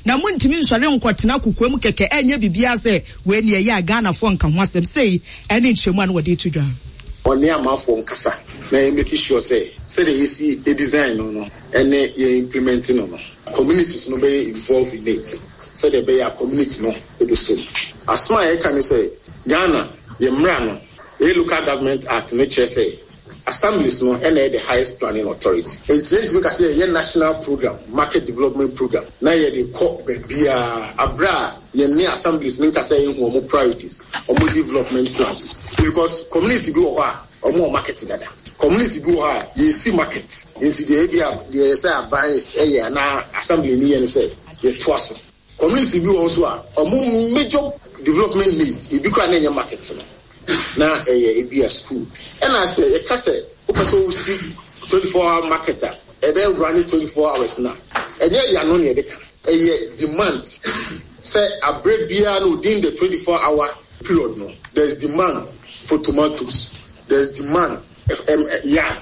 na muntimi nsɔre nkɔtena kokoam kɛkɛ enye bibia sɛ we ne ye Ghana fo nka ho asɛm sei ene nkyemu an wɔde to dwa oni amafo nkasa na make sure say the AC the design no ene ye implementing no communities no be involved in it so they be a community no do so asma e can say Ghana ye mra no the local government act no say assemblies no ene the highest planning authority and to make say ye national program market development program na ye the call bia abra ye ne assemblies no say who mo priorities or mo development plans because community be or more market data community be ye see market into the area they say buy na assembly ni yen say ye twaso community be also or more major development needs e be kwa na market na e be a school and I say e ka say o see 24-hour marketer e be run 24 hours now enye ya no ne de ka demand say abre bia no within the 24-hour period no there's demand for tomatoes there's demand yeah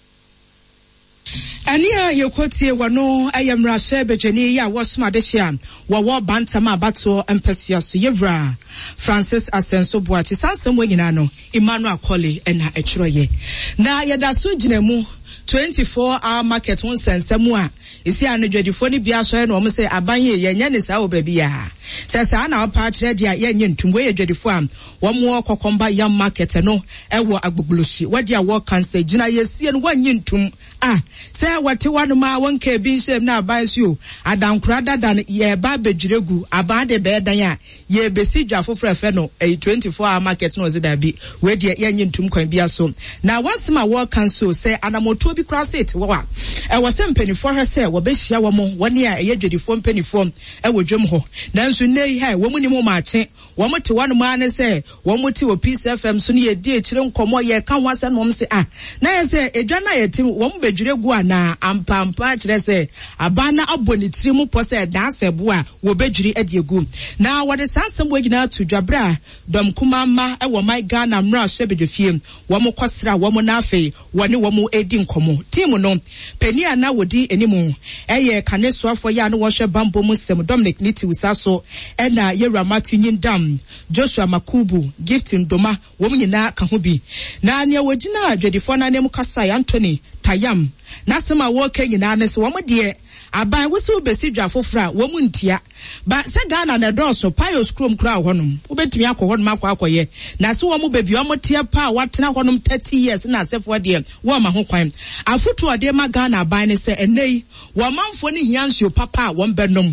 Ania yokotie wano ayamra shebejeni ya wasma deshia wawo bantama abato empesia so yevra Francis Asenso Boachi sansem wenyina no Emmanuel Akole ena etroye na yeda so ginemu 24-hour market won sensemu a isi anodwadifo ni bia so na o se abanye yenya ne sa obabi ya sesa na opa kire dia yenye ntumwe yedwadifo a wo mo kokomba yam market no ewo agbogloshi wadi a wo cancer gina yesie no wanye ntum se wate wanu ma wonka bi nsem na abansu adankura dadan ye ba bedwiregu abade be dan a ye besi dwafofra fe no 24-hour market no zida bi we de yenye ntum kwan bia so na wansema wo cancel se anamoto bi kra set wo a wo se mpanifo hwe se wo be hia wo mo woni a ye dwadifo mpanifo wo dwom ho nanso nei ha wo mu ni mo maache wo mo te wanu ma ne se wo mo te wo Peace FM so ne ye di ekire nkomo ye ka ho ase no mo se na ye se edwa na ye tim wo mo bedwiregu na ampampa kire se abana abonitiri mu pose da asebo a wo bedwiri adiegu na wode sansem wagina to dwabra dom kumama e wo my Ghana mra shebedefie wo mo kwasra wo mo na afei wone wo mo edi nkomo team no pani ana wodi enimu eye kanesoafo ya no wo hwe bambo mu sem Dominic Niti Usaso e na Yewra Matunyin Dam Joshua Makubu Gift Ndoma wo nyina ka ho bi na ne wagina adwadifo na nem kasa Anthony Tayam nasema wo kenyina ne so wo de aban wusu besi dwafofra wo mu ntia ba se Ghana na dɔso Pius Chrome kra honum wobetumi akɔ honum akɔye na se wo mu bebi wo mu tia pa watena honum 30 years na asefo de wo ma ho kwan afoto ade ma Ghana aban ne se enei wo manfo ne hiansuo papa wo mbenom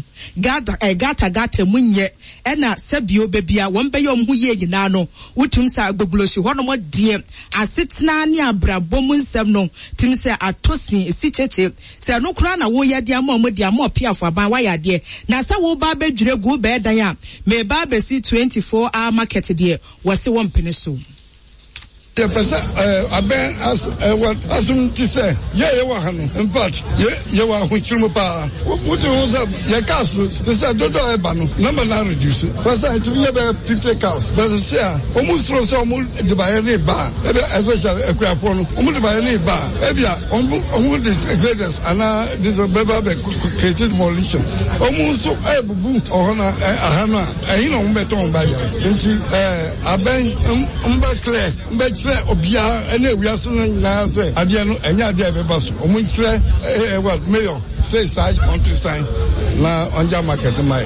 gata munye ena sebio bebia wo mbe yom hu ye nyina no wotum sa agboglosi honum de asetena ne abrabɔ mu nsɛm no tim se atosi esi cheche se no kra na wo yade ama mo de ama opiafo aban wa yade na sa wo ba bedwiregu be dan a me ba be si 24-hour market de wo se wo mpene so the person aben what asum to say ye wa hanu in fact ye wa huchimu pa what you say ye cars they say dodo e ba no number na reduce because it be 50 cars but say almost so almost the buy any ba especially equipo no almost the buy any ba e bia almost the graders ana this beba be created demolition almost so e bubu ohona ahana ehin no mbeton ba ya nti aben mba clear mba obia ene wiase no nyina se ade no enya ade beba so omu nkire well mayor say side country sign na onja market mai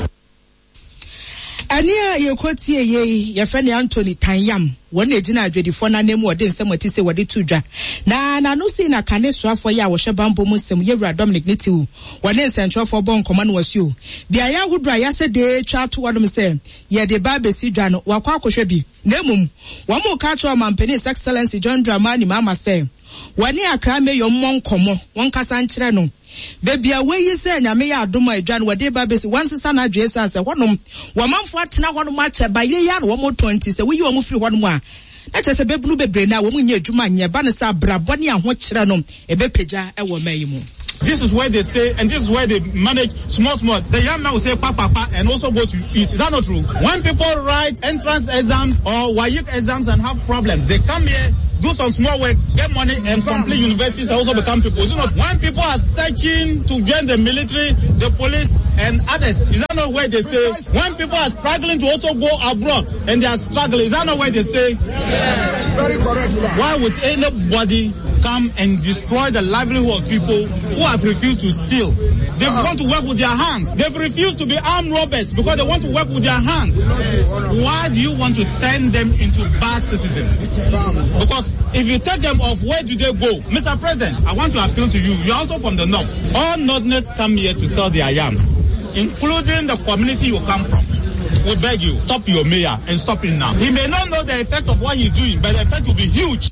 ania yekotie ye fene Anthony Tanyam won ejina adwedifo na nemu ode nsem ati se wode tudwa na no si na kanesoafo ya wo hwebambo mu nsem Yewra Dominic Nitiwu wone nsentwofo bon koma no wasio bia ya hudra ya se de twa to wodom se ye de ba besi dwa no wakwa akohwe bi nemum wo mo ka twa mampeni His Excellency John Dramani mama se wone akra me yom monkomo won kasa nkyere no bebia weyi se nyame ya adoma adwan wode ba besi wansesa na adwe sanse honom wamanfo atena honom ache ba ye ya no wo mo 20 se weyi wo mo firi honom a na chese beblu bebre na wo mo nya adwuma nya ba ne sa brabɔ ne aho kyere no ebepeja e wo mayi mu. This is where they stay and this is where they manage small. The young man will say papa and also go to eat. Is that not true? When people write entrance exams or WAEC exams and have problems, they come here, do some small work, get money and complete universities and also become people. Is it not? When people are searching to join the military, the police, and others. Is that not where they stay? When people are struggling to also go abroad and they are struggling, is that not where they stay? Yes. Very correct, sir. Why would anybody come and destroy the livelihood of people who have refused to steal? They want to work with their hands. They've refused to be armed robbers because they want to work with their hands. Why do you want to turn them into bad citizens? Because if you take them off, where do they go? Mr. President, I want to appeal to you. You're also from the north. All northerners come here to sell their yams, including the community you come from. We beg you, stop your mayor and stop it now. He may not know the effect of what he's doing, but the effect will be huge.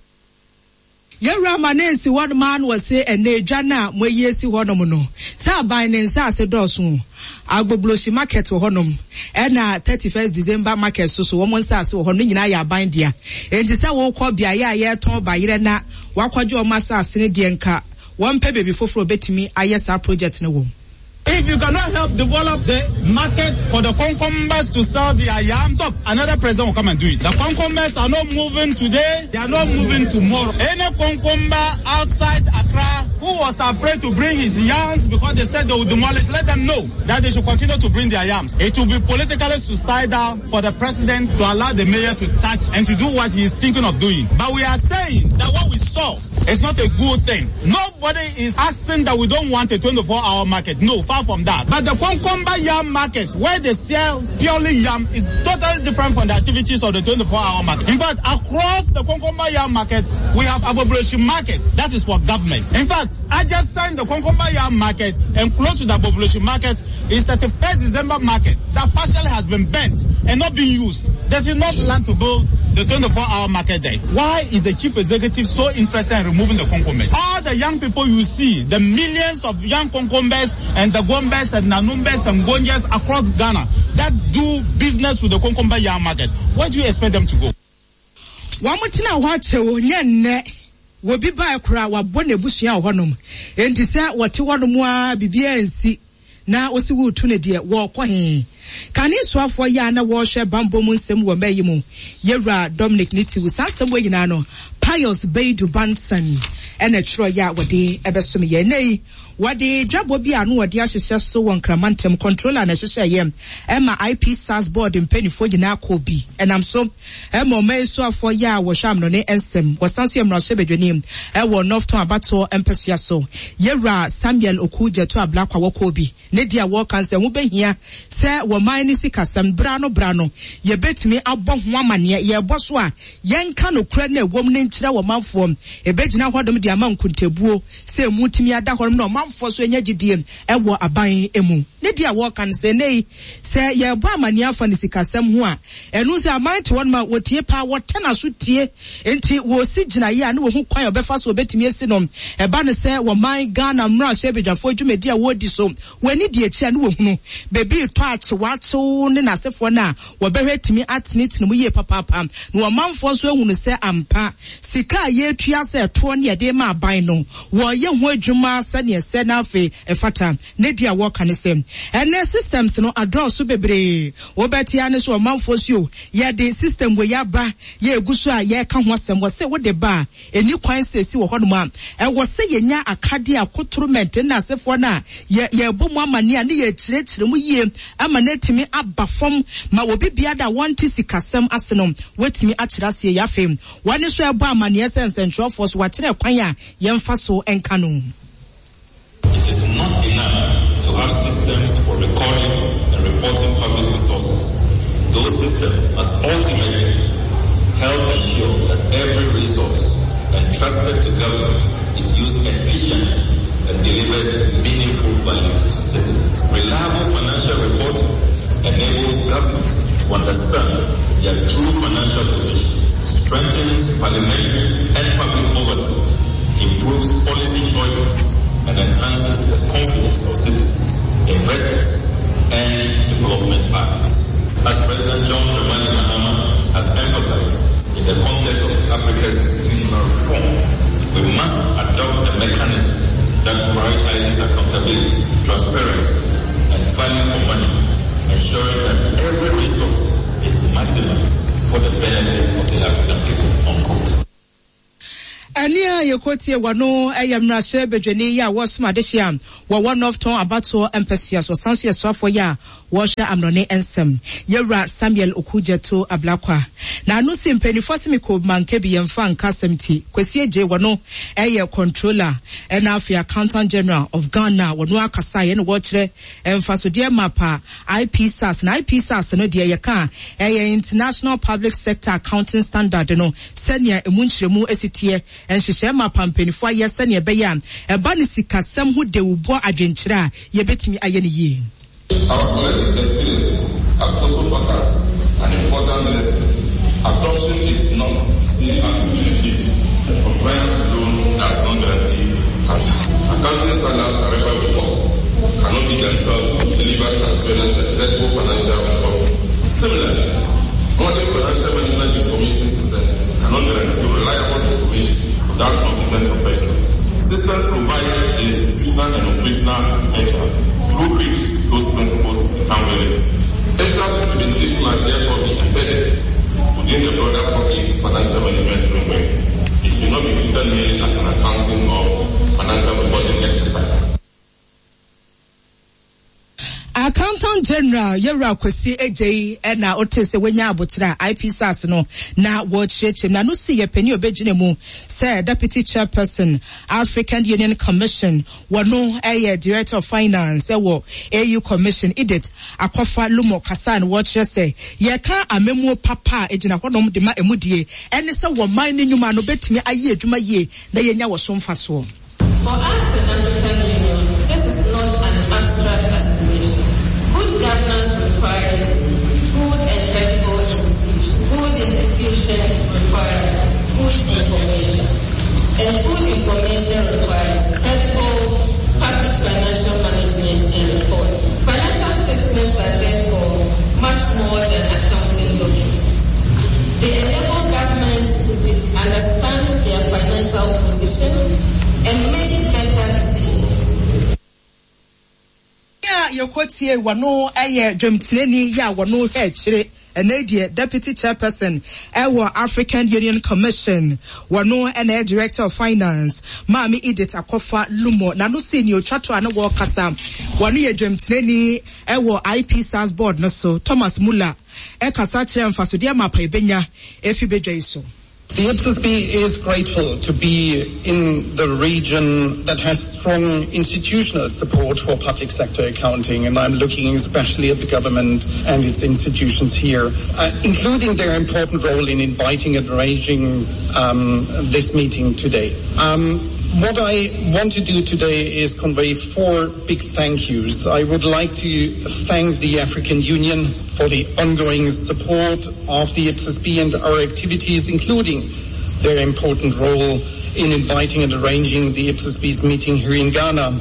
Yera manensi one man was say and ne jana mwe yesi honomono. Sa binensa se dosu. Agbobloshi market honum. Ena 31st December market so woman sa se hono nyina ya bindia. Enti sa wo ko bia ya ton bayire na wakwaje o masa asene de nka. One pay baby foforo betimi ayesa project ne wo. If you cannot help develop the market for the cucumbers to sell their yams, stop. Another president will come and do it. The cucumbers are not moving today. They are not moving tomorrow. Any cucumber outside Accra who was afraid to bring his yams because they said they would demolish, let them know that they should continue to bring their yams. It will be politically suicidal for the president to allow the mayor to touch and to do what he is thinking of doing. But we are saying that what we saw is not a good thing. Nobody is asking that we don't want a 24-hour market. No, far from that. But the cucumber yam market, where they sell purely yam, is totally different from the activities of the 24-hour market. In fact, across the cucumber yam market, we have Aboboleshi market. That is for government. In fact, I just signed the cucumber yam market, and close to the Aboboleshi market is 31st December market that partially has been bent and not being used. There's enough land to build the 24-hour market there. Why is the chief executive so interested in removing the cucumbers? All the young people you see, the millions of young cucumbers and the Gombes and Nanumbes and Gonjas across Ghana that do business with the cucumber yam market, where do you expect them to go? Wamutina wache wonyane wobi ba kura wabone busua honom enti se wote wonom a bibia ensi na osi wutu ne de wo kwohe kani soafo ya na wo hwe bambo mu nsem wo mayi mu yewura Dominic Nitiwu sansem wo nyina no Pius Beidu Bansan ene chiro ya wode ebesom ye nei wade dwabo bia no wode ahyehye so won kramantem controller na hyehye ye ema IP SARS board mpanifo nyina kobi enam so ema omenso afo ya wo hwam no ne ensem wasanso emra so bedwani wo Northton abato empesia so yewura Samuel Okuja to ablakwa wo kobi ne dia wo kanse ho behia se wo man ni sikasam brano ye betimi abɔ ho amane ye bɔ so a yenka no kura na ewom ne nkyira wo manfo ebegyina hodom dia man kuntebuo se mutimi ada horom na manfo so enya gidie ewo aban emu ne dia wo kan se nei se ye bɔ amane afa ne sikasam ho a enu se aman te won ma wotie pa wotena so tie enti wo si gina ye a ne wo hu kwan obefa so obetimi esi no eba ne se wo man Ghana mra hye bedwafo dwumedi a wo di so wani die chia ne wo hunu bebi to ache wato ne nasefo na wo behwe timi atenetene mu ye papapa na wo manfo so ehunu se ampa sika ye tua se to ne de ma aban no wo ye ho adwuma se ne se na afi efata ne dia wo kan se ene systems no adroso bebre wo betia ne so wo manfo so ye de system we ya ba ye eguso a ye ka ho asem wo se wo de ba eni kwan se si wo hodom a e wo se ye nya akade akotorment na asefo na ye bo mu amane a ne ye kyerɛkyerɛ mu yie ama na timi aba fam ma obi bia da wanti sikasɛm asenom wetimi akyerɛ asie ya fam wane so ɛbɔ amane ɛsɛnsɛntwerɛfo so wakyerɛ kwan a yɛmfa so ɛnka no. It is not enough to have systems for recording and reporting public resources. Those systems must ultimately help ensure that every resource entrusted to government is used efficiently and delivers meaningful value to citizens. Reliable financial reporting enables governments to understand their true financial position, strengthens parliamentary and public oversight, improves policy choices, and enhances the confidence of citizens, investors, and development partners. As President John Dramani Mahama has emphasized in the context of Africa's institutional reform, we must adopt a mechanism that prioritizes accountability, transparency, and value for money, ensuring that every resource is maximized for the benefit of the African people, unquote. Ania Yokotia wano ayamra shebe jeni ya wasma deshia wa one of ton abato empesia so sansi swafo ya washa amnone ensem yewra Samuel Okujeto Ablakwa na anu si mpenifo simiko mankebi yemfa nkasemti kwesi eje wano eye controller and afia accountant general of Ghana wano akasa ye no wochre emfaso de mapa IPSAS na IPSAS no de yeka eye International Public Sector Accounting Standard no senia emunchiremu esitie enhyehyɛ ma pampanifo ayɛ sɛ ne ɛbɛyɛ a ɛba ne sikasɛm ho de wobɔ adwenkyerɛ a yɛbɛtumi ayɛ ne yie. Our collective experiences have also taught us an important lesson. Adoption is not seen as implementation. Compliance alone does not guarantee success. Accounting standards, however possible, cannot be themselves deliver transparent and credible financial reporting. Similarly, modern financial management information systems cannot guarantee reliable information without competent professionals. Systems provide the institutional and operational architecture through which those principles become reality. Extra implementation must therefore be embedded within the broader public financial management framework. It should not be treated merely as an accounting or financial reporting exercise. Accountant General Yewra Kwesi Eje na otese wenya abotra IPSAS no na wochechim na no si ye pani obegine mu say Deputy Chairperson African Union Commission wono Director of Finance wo AU Commission Edith Akwafa Lumo Kasan woche say ye ka amemu papa ejina honom de ma emudie ene se wo man ne nyuma no betimi aye adwuma ye na yenya wo so mfa so. For us the African Union, this is not an abstract aspiration. Good governance requires good and credible institutions. Good institutions require good information. And good information requires credible public financial management and reports. Financial statements are therefore much more than accounting documents. They enable governments to understand their financial position and make better decisions. Yokotie wano dwemtireni ya wano hechire enedie Deputy Chairperson ewo African Union Commission wano ene Director of Finance Mami Edith Akwafa Lumo na no senior twato ana wo kasa wano ye dwemtireni ewo IPSAS board no so Thomas Muller kasa kire mfaso de mapa ebenya efi bedwa iso. The IPSASB is grateful to be in the region that has strong institutional support for public sector accounting, and I'm looking especially at the government and its institutions here, including their important role in inviting and arranging this meeting today. What I want to do today is convey 4 big thank yous. I would like to thank the African Union for the ongoing support of the IPSASB and our activities, including their important role in inviting and arranging the IPSASB's meeting here in Ghana.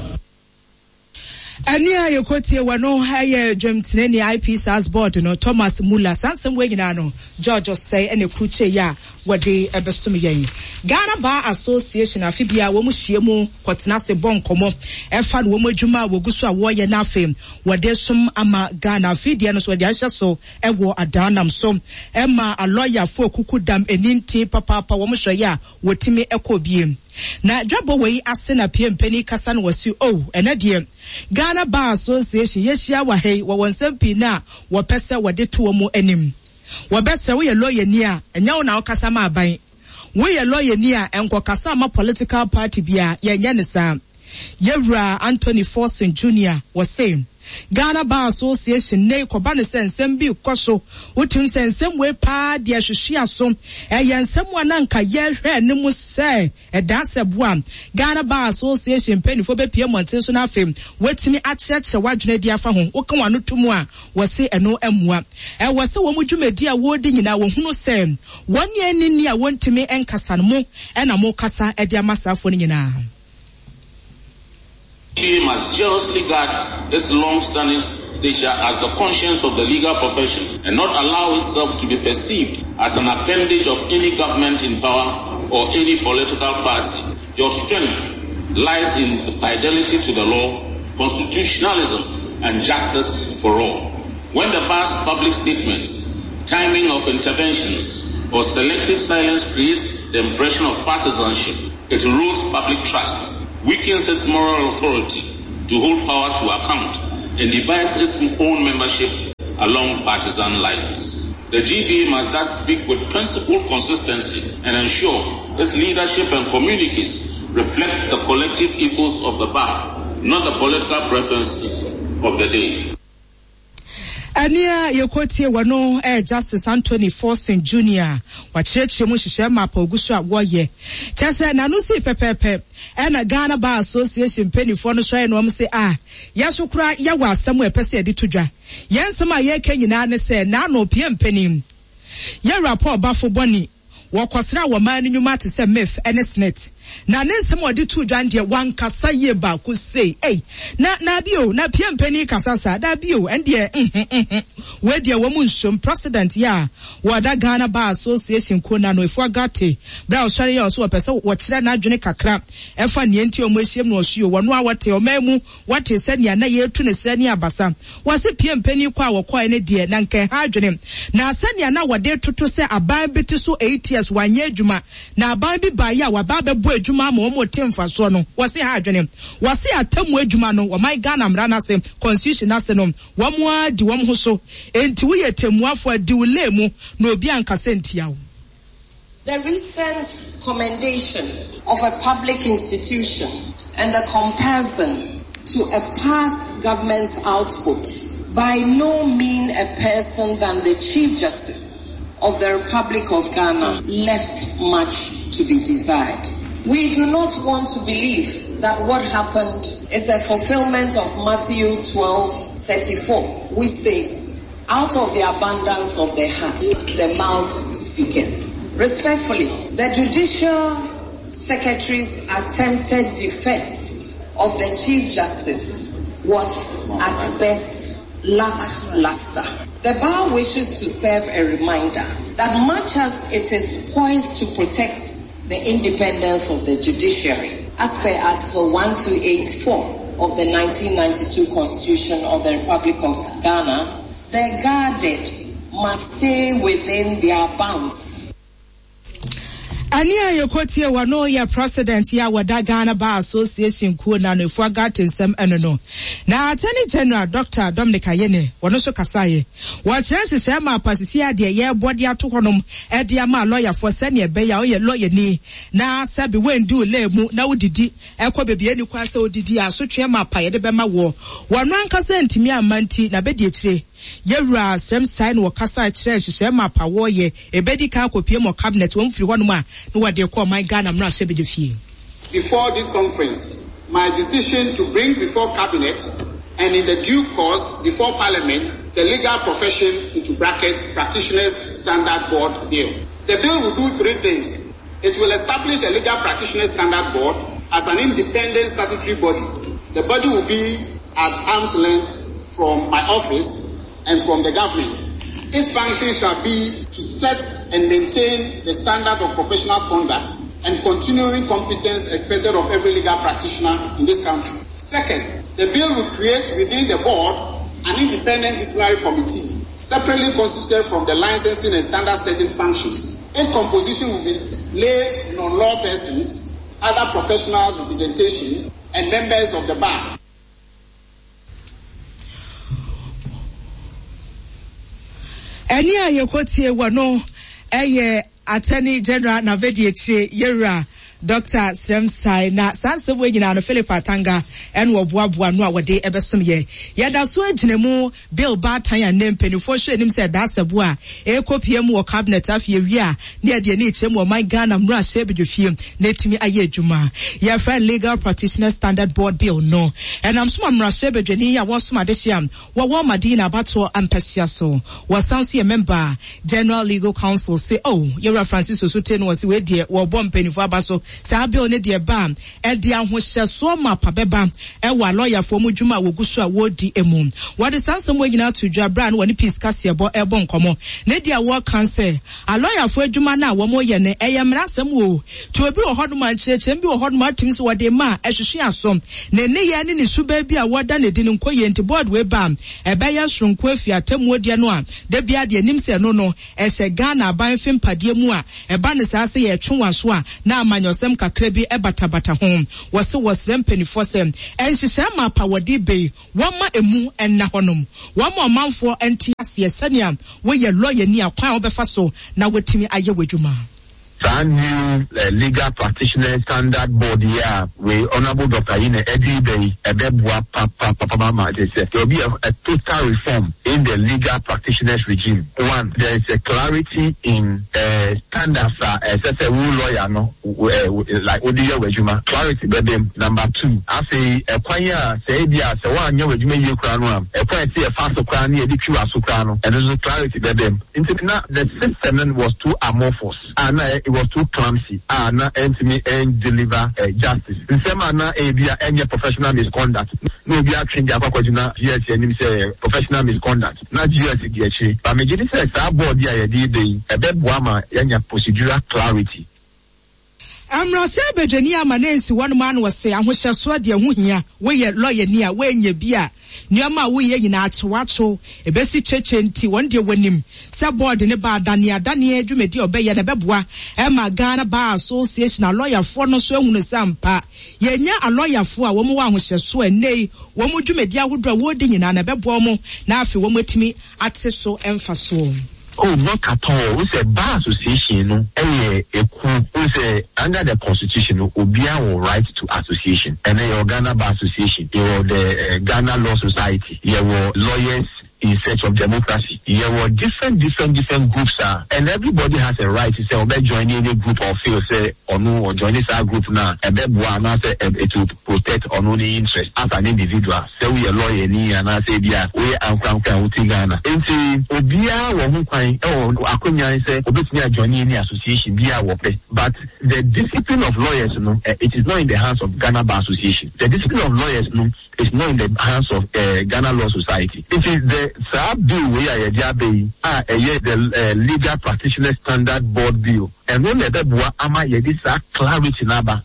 Ania Yokotie wano dwemtireni IPSAS board no Thomas Muller sansem wenyina no George say ene kruche ya wode ebesum yen Ghana Bar Association afibia wo mu hyiemu kwotena se bonkomo efa no wo adwuma wogusu a wo ye na afem wode sum ama Ghana afidie no so wode ahye so ewo adanam so ema a lawyer for kukudam eninti papa wo mu hwe ya wotimi ekobiem na dwabo wei ase na pempeni kasa no wasi enade Ghana Bar Association yeshia wa hei wo wonsem pi na wo pese wode to mu anim wo bese wo ye lawyer ni a enya wo na okasa ma aban wo ye lawyer ni a enkokasa ma political party bia ye nya ne sa Yewra Anthony Forson Jr. was saying Ghana Bar Association ne koba ne sensem bi koso utim sensem we pa de ahwehwe so yensem wananka ye hwe ne mu se edaseboa Ghana Bar Association penifo be pie monten so na afem wetimi akyerɛkyerɛ wadwene di afa ho woka wano tumu a wose eno amua wose wo mu dwumadi a wodi nyina wo hunu se wonye nini a wontimi enkasa no mu na mo kasa edi amasafo ne nyina. He must jealously guard its long-standing stature as the conscience of the legal profession and not allow itself to be perceived as an appendage of any government in power or any political party. Your strength lies in the fidelity to the law, constitutionalism, and justice for all. When the bar's public statements, timing of interventions, or selective silence creates the impression of partisanship. It erodes public trust, weakens its moral authority to hold power to account, and divides its own membership along partisan lines. The GBA must thus speak with principled consistency and ensure its leadership and communiques reflect the collective ethos of the bar, not the political preferences of the day. Ania yokotie wano Justice Anthony Forson Jr. Wachirechire mu hihye mapa ogusu awoye. Chese nanusi pepepe ena Ghana Bar Association penifo no hwere no say yasokura yawa asem epese edi tudwa. Yensem a ye kanyina ne se na no piem penim. Ye rapport bafo boni wokosra wo man nyuma te se myth ene snit. Na nensem odi tu dwande wan kasa ye ba ku say na bio na piem peni kasasa da bio ende we dia wo munshom president ya wada Ghana Bar Association ko na no efo agate bra osare ya so pese wo kire na adwene kakra efa ne enti o mohiem no osuo wono a wote o mamu wote se ne na ye tu ne se ne abasa wase piem peni kwa wokọ ene die na nke ha adwene na se ne na wode toto se aban beti so 8 years wanye adwuma na aban bi ba ya wa ba bebo adwuma ma omo temfa so no wase ha adwene wase atamu adwuma no o my Ghana mra na se constitution na se no womo adi wom ho so enti wo yetemuafo adi ulemu na obi ankasa ntiawo. The recent commendation of a public institution and the comparison to a past government's output by no mean a person than the Chief Justice of the Republic of Ghana left much to be desired. We do not want to believe that what happened is a fulfillment of Matthew 12:34, which says, out of the abundance of the heart, the mouth speaketh. Respectfully, the Judicial Secretary's attempted defense of the Chief Justice was at best lackluster. The bar wishes to serve a reminder that much as it is poised to protect the independence of the judiciary, as per Article 1284 of the 1992 Constitution of the Republic of Ghana, the guarded must stay within their bounds. Ania yokotie wano ya president ya wada Ghana Bar Association kuo na no efo agate nsem eno no. Na Attorney General Dr. Dominic Ayene wono so kasaye. Wa kyerehye ma pasisi ade ye bode ato honom e de ma lawyer for senior be ya oye lawyer ni na sabi wendu lemu na udidi ekọ bebie ni kwa se odidi asotwe ma pa ye de be ma wo. Wono ankasa ntimi amanti na be de kire. Yewura sem sign wo kasa kyerehye ma pa wo ye ebedi kan kopie mo cabinet wo mfiri honom a no wade call my Ghana mra shebe de fie. Before this conference, my decision to bring before cabinet and in the due course before parliament the legal profession into bracket practitioners standard board bill. The bill will do three things. It will establish a legal practitioners standard board as an independent statutory body. The body will be at arm's length from my office and from the government. Its function shall be to set and maintain the standard of professional conduct and continuing competence expected of every legal practitioner in this country. Second, the bill will create within the board an independent disciplinary committee, separately constituted from the licensing and standard setting functions. Its composition will be lay non-law persons, other professionals' representation, and members of the bar. Ania yokotie wano Attorney General na vedietire yera Dr. Sremsai na sanse we nyina no Philip Atanga en wo boaboa no a wode ebesom ye yada so aginemu bill batan ya nempenifo hwe nim se da sabo a ekopie mu wo cabinet afie wi a ne de ne kyem wo my Ghana mra hye bedwofie na etimi aye adwuma ya friend legal practitioner standard board bill no and am so mra hye bedwani ya wo so ma de hye wo madina bato ampesia so wo sanso ye member General Legal Council say oh your Francis Osute no was we de wo bom penifo abaso sa bill ne de ba e de ahohyeso ma pabeba e wa lawyer for mu dwuma woguso a wodi emu what is ansem we nyina to dwabra no woni peace kasebo e bon komo ne dia wo cancer a lawyer for dwuma na wo mo ye ne e ye mrasem wo to obi wo hodoma nchechem bi wo hodoma tims wo de ma ehwehwe asom ne ne ye ne suba bi a woda ne din nkoye nti board we ba e be ye sronko afiatamu odie no a da bia de anim se no no e hye Ghana ban fem padie mu a e ba ne sa se ye twonwa so a na amanyosem kakra bi e batabata ho wose wosrem penifo sem enhyehyɛ ma pawodi be wama emu enna honom wama omanfo enti ase sania we ye lawyer ni akwan obefa so na wetimi aye wadwuma. New legal practitioner standard board here with Honorable Dr. Ine Edibey Ebebua Papa Mama. There will be a total reform in the legal practitioners regime. One, there is a clarity in standards as a lawyer no like Odiya Wejuma. Clarity baby. Number two, I say a kwanya say dia say one year Wejuma ye krano a kwanya say a fast krano e diku asukrano and there's clarity baby. The system was too amorphous and it was too clumsy na entity and deliver justice. In some manner, any professional misconduct. No be action ja kwakwajina GS enim say professional misconduct. Na GS GH. But me just say that board here dey ebeboama yanya procedural clarity. Amrase bedwani amanensi one man was say ahohyeso de ho hia we ye lawyer ni a we nya bia nioma we ye nyina achewacho ebesi cheche nti wonde wanim se board ne ba adane adwumedi obeye ne beboa e ma Ghana Bar Association lawyer for no so ehunu sampa ye nya a lawyer for a wo mo ahohyeso enei wo mo dwumedi awodo wo de nyina na beboa mo na afi wo metimi ate so emfaso. Oh, not at all. We say Bar Association, we say under the Constitution, Obia will right to association. And then your Ghana Bar Association, your the Ghana Law Society, your lawyers in search of democracy. There were different groups and everybody has a right to say, oh, join any group or feel say or no or join this group now and then it will protect on only interest as an individual. Say we a lawyer and I say yeah, we are Ghana. And Obia will Akunya say Obia join any association but the discipline of lawyers, it is not in the hands of Ghana Bar Association. The discipline of lawyers, is not in the hands of Ghana Law Society. It is the bill we are the legal practitioner standard board bill. And when the ama yedisa clarity naba.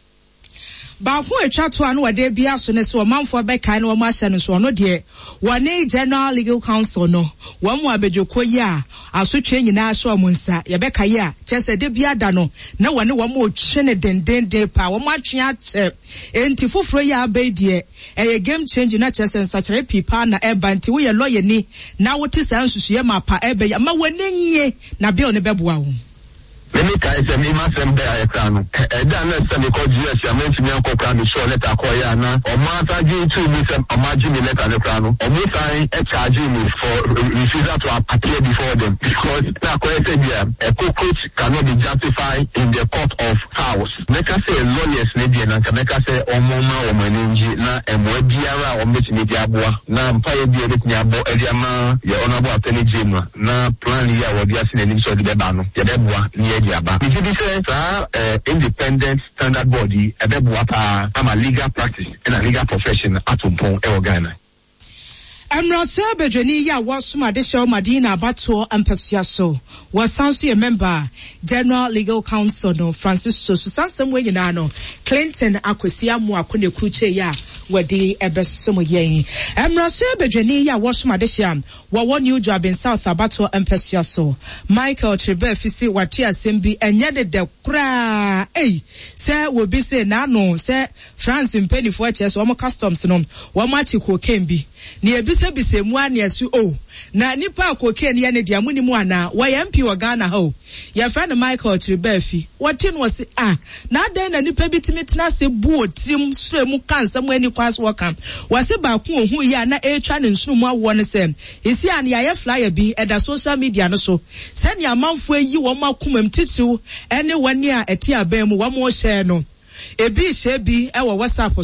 Ba ko etwa to anu wade bia so ne so manfo be kai no ma hye no so no de one General Legal Council no wo mu abedwoko yi a asotwe nyina so omunsa ye be kai a chese de bia da no na wone wo mu otwe ne dendende pa wo mu atwe ache enti foforo ya abedie eye game change na chese nsachere pipa na ebanti wo ye lawyer ni na wo te san susu ye ma pa ebe ya ma wonenye na bia one beboa wo. Let me tell you, me myself there I can. Then let's say because GS, I meant to me uncle can show letter koyana. Or master G to me some imagine letter the plano. Or me sign a charge me for refusal to appear before them because na said a cockroach cannot be justified in the court of house. Make us say lawyers maybe and make us say omoma or maninji na emwebiara or meet media boa. Na mpaye bi ebet nyabo ediama your honorable attorney general na plan ya wodi asine nim so de beba no. Ye beboa ni independent standard body, I'm a legal practice and a legal profession at Umpong, Ghana. Amrase bedwani ya wasuma de show Madina Abato Ampesiaso was sansu a member General Legal Council no Francis so sansem we nyina no Clinton Akwesia mu akone kuche ya wadi ebesomo yen. Amrase bedwani ya wasuma de sham wo new job in South Abato Ampesiaso Michael Trebe fisi wati asembi enye de kra say we be say na no say France impeni for chess wo customs no wo machi ko kembi ni ebise bise mu anesu na nipa akoke ne ne dia muni mu ana wa MP wa Ghana ho ya friend Michael Tribefi what no was na den na nipa bitimitna se bu otrim sure mu kansa mu ani kwas worker wase ba ko ohu ya na etwa ne nsunu mu awo ne sem esi an ya flyer bi eda social media no so se ne amanfo yi wo makomam titiw ene wani a eti aban mu wo mo share no ebi shebi e wo WhatsApp so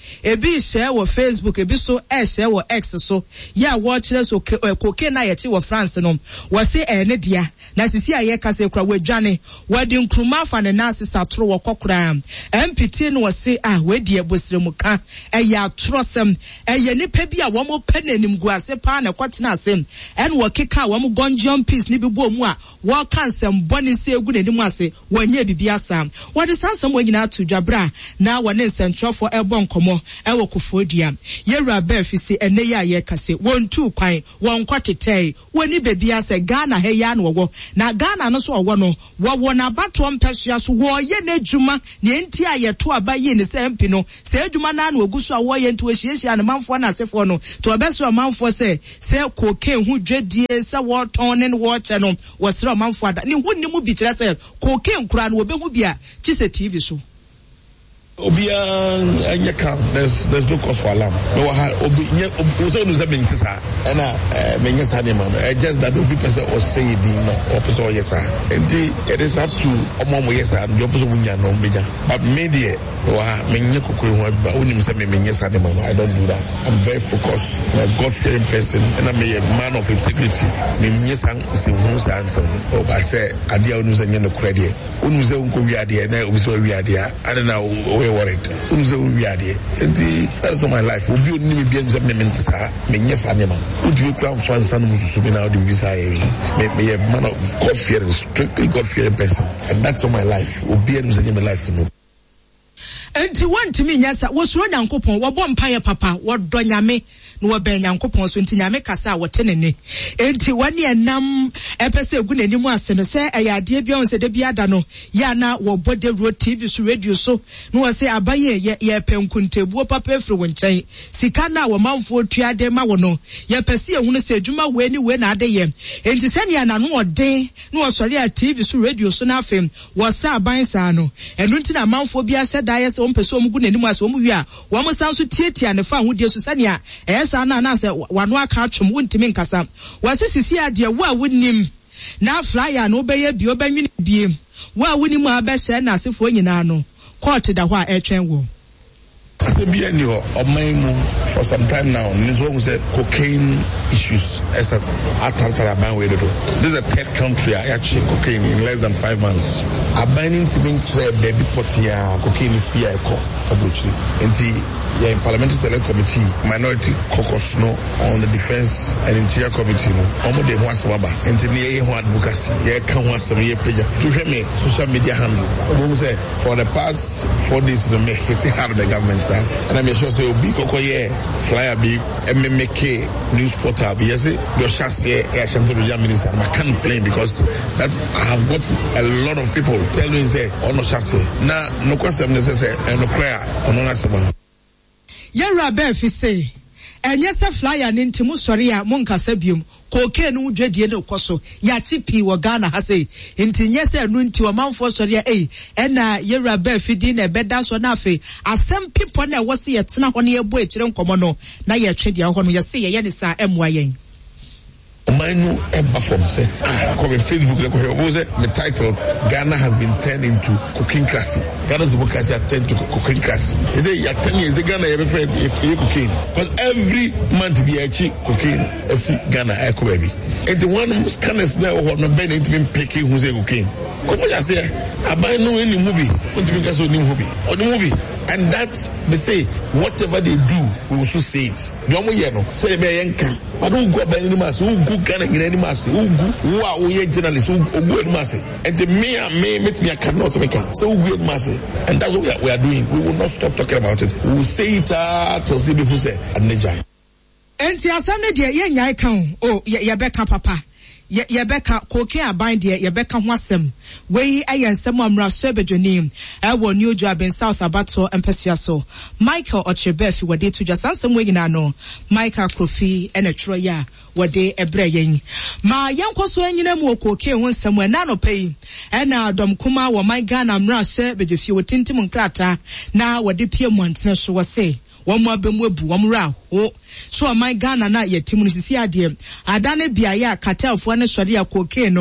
ebi share wo Facebook ebi so share wo X so ya watch so cocaine na ye wo France no wo se ne dia na sisi aye kase kura wadwane wadi nkruma fa ne nase satoro wo kokora MPT no wo se we die bosremuka ya trosem ye nipa bi a wo mo penanim guase pa na kwatena asem en wo keka wo mo gonjon piece ni bi bo mu a wo kansem boni se egu nanim ase wanye bibia sam wadi sansam wanyina to dwabra na wo ne nsentwofo ebo nkomo wo kofodia yewura ba afisi ene ya ye kase won tu kwan won kwatete woni bibia se Ghana he ya no wo na Ghana no so wo no wo na bato mpesua so wo ye na djuma ne enti ayeto abaye ne se mpi no se adwuma na na oguso a wo ye nti ohiesia ne manfo na asefo no to obeso manfo se cocaine hu dwedie se wo ton ne wo che no wo sere manfo ada ne hu ni mu bi kire se cocaine kura no obehu bia chi se TV so Obia anya kam there's no cause for alarm. No obi so no say mentisa and menyesa ne man just that obi person or say be no or person or yes and it is up to omo yes and your person munya no meja but media menye kokoro ho ba onim say menyesa ne man I don't do that. I'm very focused. I'm a God-fearing person and I'm a man of integrity. Menyesa se hu say answer o ba say ade a onu say no credit onu say unko wi ade na obi so wi ade I don't know worried. That's my life. We'll be only be in the minister. Menyefa nema. Would you come for some to now the visa? May a man of God fearing, strictly God fearing person, and that's all my life. We'll be in my life. No. Enti want to me nyasa wo suro nyankopon wo bɔ mpaye papa wo dɔ nyame no wo bɛ nyankopon so enti nyame kasa wo tenene enti wani enam epese egu nanim ase no sɛ ɛyade bia on sɛ de bia da no ya na wo bɔ de ro TV so radio so no wo sɛ abaye ye penkuntebuo papa efiri wo nkyɛn sika na wo manfo tuade ma wo no ye pese ehunu sɛ adwuma we ni we na ade ye enti sɛ ne na no ɔden no wo sɔre a TV so radio so na afem wo sa aban sa no ɛnu nti na manfo bia hyɛ dae sɛ ompeso omugu nanim ase omu wi a wo mo san so tietia ne fa hodie so sania ɛsa na sɛ wano aka atwom wontimi nkasa wasisisi ade wo a wonim na flyer no bɛyɛ bi obanwini biem wo a wonim a bɛhyɛ na asefo nyinaa no court da hɔ a ɛtwɛn wo for some time now, this one was cocaine issues. This is the third country I actually cocaine in less than 5 months. I'm banning to being baby 40 cocaine fear in Parliamentary Select Committee, Minority Caucus on the Defense and Interior Committee de Waba and the advocacy can some year to me social media handles. For the past 4 days to make it hard the government. And I'm sure say Obi Kokoye flyer big MMK news portal yes your chassis air Shantoria minister I can't complain because that I have got a lot of people telling say no chassis na no question necessary and no prayer on answer Yera Befi say enyeta flyer nintimu sori a monkasa biom cocaine no dwedie no koso ya chipi wo Ghana ha say nti nyese no nti wo manfo sori a na Yera Befi di na beda so na afi asem people na wo se yetena ho na yebo ekire nkomo no na ye twede ho no ye se ye ne sa emwa yen Manu ever from say come Facebook the title Ghana has been turned into cooking class. Ghana's democracy has turned to cooking class. He say you 10 years Ghana every friend cooking. Because every month be actually cooking every Ghana echo baby. And the one scanners now who no ben into been picking who's cooking. Come on say I buy no any movie. Want to make us new movie. Or the movie. And that they say whatever they do we will also say it. No more no. Say be yanka. I don't go by any mass who go Ghana in any mass who are journalists who go in mass. And the me meet me I cannot make it. So who go in mass. And that's what we are doing. We will not stop talking about it. We will say it till see before say and Nigeria. Enti asamne de ye nyai kan o ye beka papa ye beka cocaine aban de ye beka ho asem we ayensem amra sebedwani e New Job in South Abato empesua so Michael Ochebefi wade to just ansem we nyina no Michael Kofi ene twro ya wade ebre yen ma yenkoso anyina mu cocaine ho nsem na no pay ena dom kuma wo my Ghana amra sebedwfi wotintim nkrata na wade pie mu antene so wo se Womu abemu ebu womu ra ho so my Ghana na ye timu sisi ade adane biaye cartel fo ne sori ya cocaine no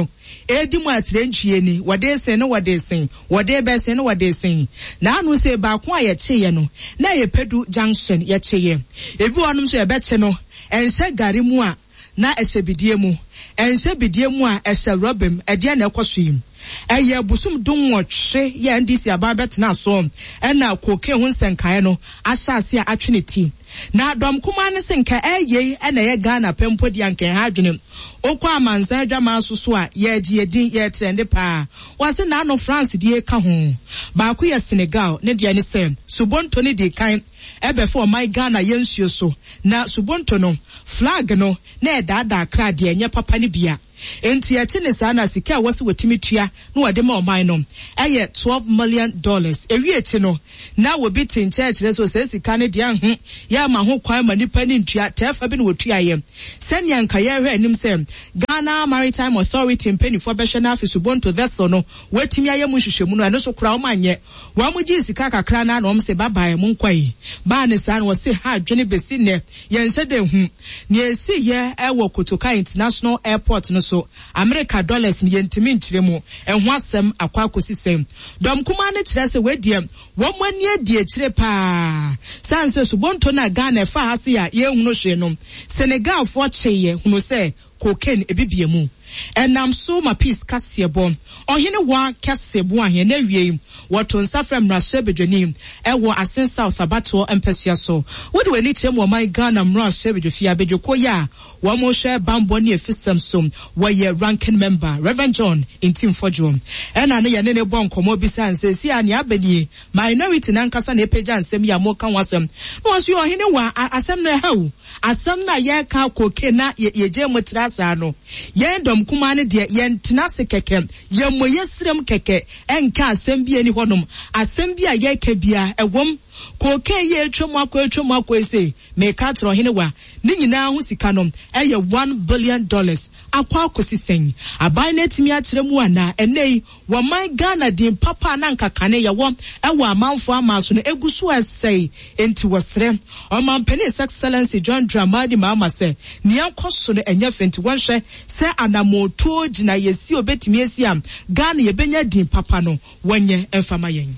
edi mu atrenchie ni wode sen no wode sen wode be sen no wode sen na anu se ba ko aye cheye no na ye pedu junction ye cheye ebi wonum so ye be che no ense gari mu a na esebidie mu ense bidie mu a ese robem ede na ekoso yim eye busum dunwotwe ye ndisi ababet na so na koke hu nsenkae no ahyase a atweneti na dom kuma ne senka eye na ye Ghana pempo di anke ha adwene okwa amanza adwama asoso a ye die din ye trende pa wase na no France die ka ho ba ko ye Senegal ne dia ne se subonto ne di kan ebe for my Ghana yensuo so na subonto no flag no na edada akra de enye papa ne bia enti ya chine sana sika wase wotimi tua no wade ma oman no eye $12 million ewie chi no na wo bitin church reso se sika ne de anhu ya ma ho kwan ma nipa ni ntua tefa bi no wotua ye senya nka ye hwe anim se Ghana Maritime Authority mpeni for beshana fi subonto vessel no wetimi aye mu hwehwemu no eno so kura o manye wa mu gi sika kakra na no mse babae mu nkwai ba ne san wo se ha dwene besi ne ye nhede hu ne esi ye ewo Kotoka International Airport no so America dollars ni yentimi nchiremu enho asem akwa akosisem dom kuma ne kire se wediem wo mani adi akire pa sanse subonto na Ghana fa hase ya ye hunu hwe no Senegal fo cheye hunu se cocaine ebibie mu enam so ma peace kasebo ohene wa kasebo ahe na wie wato nsafra mrashe bedwani ewo Asen South abato empesua so wode wani tiem wo my Ghana mrashe bedwafia bedwoko ya wo mo hwe bambo ne efisem so wo ye ranking member Reverend John Intim Fojo ena ne ye ne bon komo bisa nse si ani abani minority nankasa na epeja nsem ya mo kan wasem no so ohene wa asem na hawo asam na ye ka koke na ye je mutrasa no ye dom kuma ne de ye ntena se keke ye moye srem keke enka asem bi ani honom asem bi a ye ka bia ewom koke ye atwom akwa ese me ka tro hene wa ni nyina ho sika no eye $1 billion akwa akosisen abai na timi a kire mu ana enei wo man Ghana din papa na nkakane ye wo ewo amanfo amaso no egusu asei enti wosre o man His Excellency John Dramani Mahama se ni ankoso no enya fenti wonhwe se anamoto gina yesi obetimi esi am Ghana ye benya din papa no wonye emfama yen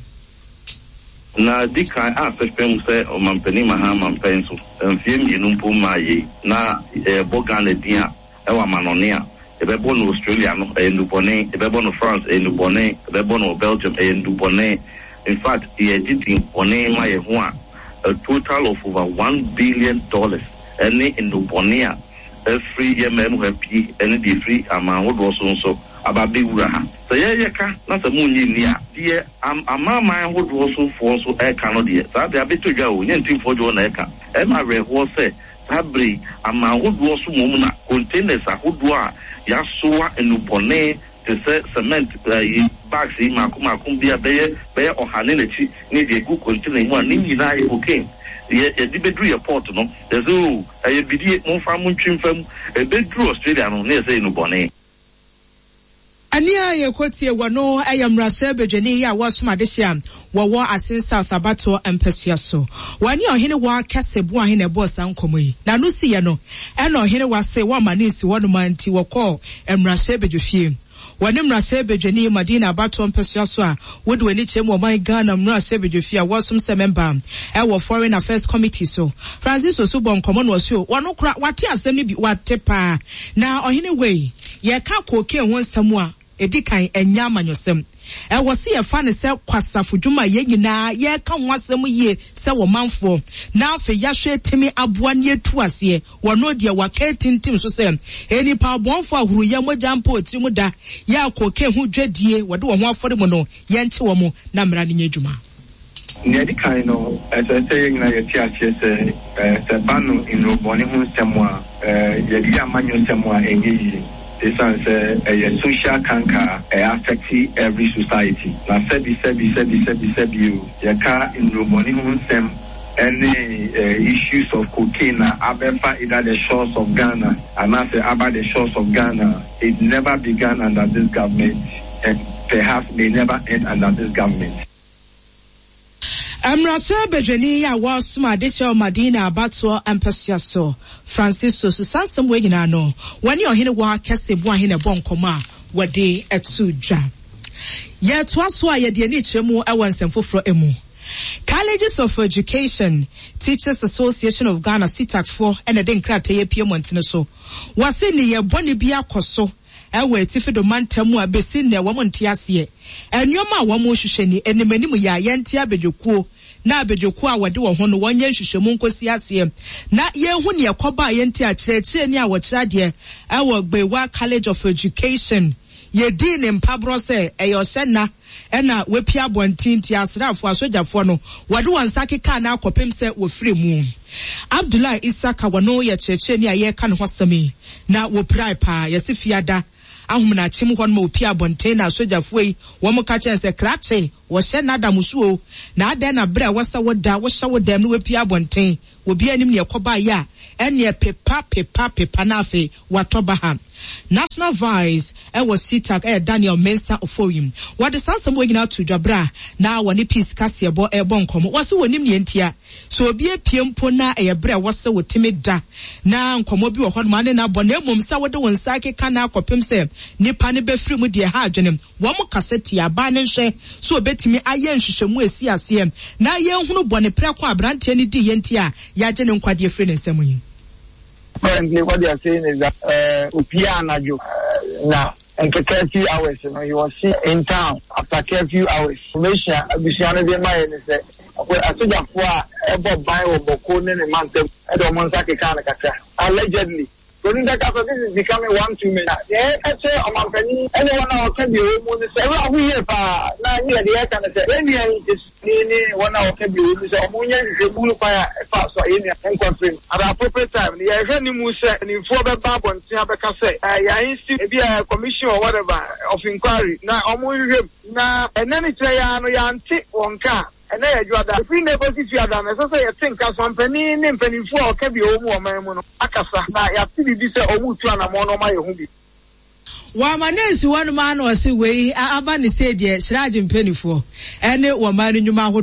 na dika afepem se o mampeni Mahama mpenso mfiem yinumpo maye na bogana dia ewa manonia ebebo no Australia no endubone ebebo no France endubone ebebo no Belgium endubone in fact ye didin one maye ho a total of over $1 billion any endubone every year men who happy any the free amount also ababe wura ha so ye ka na se munyi ni a de amama would also for so e ka no de sa be abeto dwa o nyentim fojo na e ka e ma re ho se sabri ama would also mum na containers ahodo a ya soa enubone te se cement bags makum bia be ohane na chi ni de gu container mu a ni nyina e okay ye di bedru your port no there's a bidie mo fa mo ntwimfam e bedru Australia no na say enubone Ania ye kotie wano ayamrase bedwani ya wasmadehia wo Asen South abato empesua so wani ohene wa kasebo ahene boss ankomo yi na no si ye no ena ohene wa se wa manisi wono manti wo call emrase bedwafie wani mrase bedwani Madina abato empesua so a wode wani chemu o man Ghana mrase bedwafie wasum se member e Foreign Affairs Committee so Francis Osubo nkomo no so wano kura wate asem ni bi wate pa na ohene we ye ka koke ho nsam a edikan enya amanyosem ewo se ye fa ne se kwasafo dwuma ye nyina ye ka ho asem ye se wo manfo na afa ya hwe timi aboa ne etu ase wono de waka tintim so se eni pa bonfo ahuru ye mogya mpa otimu da ya koke ho dwadie wode wo ho afore mu no ye nche wo mu na mra ne nyadwuma ne edikan no say na ye ti ase se banu inu boni ho semwa ye di amanyo semwa enyi this is a social canker affecting every society. Now, said you can in Romani any issues of cocaine abefa either the shores of Ghana and after about the shores of Ghana. It never began under this government and perhaps may never end under this government. Amrase bedwani ya wasuma desha Madina abato empesua so Francis so sansem we nyina no wani ohene wa kasebo ahene bonkoma wade etu dwa ye to aso a ye de ni kyeremu ewo nsɛmfoforo emu Colleges of Education Teachers Association of Ghana CTAC4 and the Nkrata ye pie montene so wase ne ye bone bia koso ewe tifi do mantamu abesi ne wo monte ase enwoma wo mo hwehwe ni enemanim ya yente abedwokuo na abedwokuo a wode wo ho no wonye hwehwemu nkosi ase na ye hu ne yakoba yente a kyerɛkyerɛ ni a wo kyerɛ de ewe Gbewa College of Education ye din mpabro se eyosena ena wepia bontinti asrafo asojafo no wode wansa keka na akopem se wo free mu Abdullah Isaka wano ye kyerɛkyerɛ ni a ye ka ne hosame na wo prai pa ye se fiada ahumna chim hon ma opia bonten na asojafo yi wo mo ka kyerɛ se krache wo hye na damusuo na ada na bra wasa woda wo hye woda no wepia bonten obi anim ne yakoba ya ene pepa na afi watoba ha National Vice was CTAC Daniel Mensah Ofoyim. What the Sansa Wagina to Jabra now when peace Cassiabo Airborne come was so nim yentia. So be a pimpona a bra was so timid da. Now Komobi or Hotman and Abonemum Sawado and Sake Kana Copimse, Nipani Befri with dear Hajanim, one more cassettia, Banishe, so bet me I yen Shishamu CSM. Now young who bonne prequa brantiani di yentia, Yajan and Quadia friend and Samuel. Currently, what they are saying is that Upiana now and curfew hours, you know, he was in town after curfew hours. Information, Bishana de Mayan is that I said that about bio Bokone and Mountain at the Monsaki Kanaka. Allegedly. This is becoming one too many. Yeah, I say, I'm anyone else can be able to say, well, we have near the air can say, any is 1 hour can be able to say, Amunia is a blue fire fast or any country. At the appropriate time, the Musa and inform the Babon, Siabaka say, I insist to be a commission or whatever of inquiry. Now, now, and then it's a anti one car. And then you are that if we never see you are done, as I say, I think as one penny in penny for can be over my mono. Akasa, now you have to be this or move to an amount of my home. Wamanesi one man was away, Abani said, yes, Rajin penny for, and it were man in your mouth.